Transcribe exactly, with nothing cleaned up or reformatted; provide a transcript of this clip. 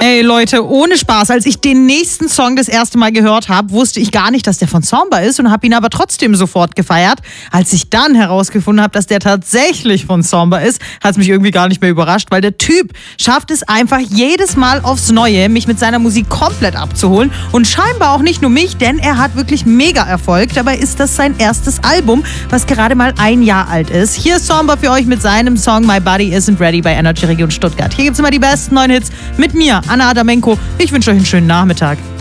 Ey Leute, ohne Spaß, als ich den nächsten Song das erste Mal gehört habe, wusste ich gar nicht, dass der von Samba ist und habe ihn aber trotzdem sofort gefeiert. Als ich dann herausgefunden habe, dass der tatsächlich von Samba ist, hat es mich irgendwie gar nicht mehr überrascht, weil der Typ schafft es einfach jedes Mal aufs Neue, mich mit seiner Musik komplett abzuholen und scheinbar auch nicht nur mich, denn er hat wirklich mega Erfolg. Dabei ist das sein erstes Album, was gerade mal ein Jahr alt ist. Hier ist Samba für euch mit seinem Song My Body Isn't Ready bei Energy Region Stuttgart. Hier gibt es immer die besten neuen Hits mit mir, Anna Adamenko. Ich wünsche euch einen schönen Nachmittag.